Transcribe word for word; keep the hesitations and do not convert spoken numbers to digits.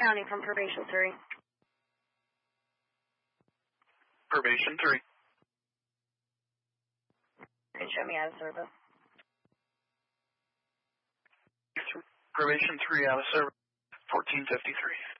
County from Probation three. Probation three. And show me out of service. Probation three out of service. fourteen fifty-three.